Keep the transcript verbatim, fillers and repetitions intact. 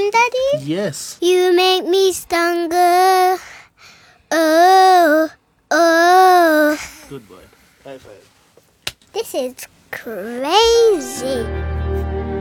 again, Daddy? Yes. You make me stronger. Oh, oh. Good boy. High five. This is crazy.